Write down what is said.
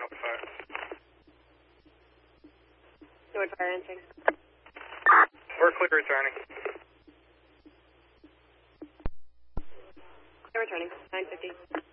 North Fire. North Fire answering. We're clear returning. Clear returning. 950.